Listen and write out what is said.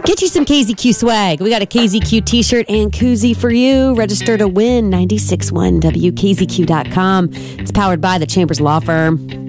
Get you some KZQ swag. We got a KZQ t-shirt and koozie for you. Register to win 96.1 WKZQ.com. It's powered by the Chambers Law Firm.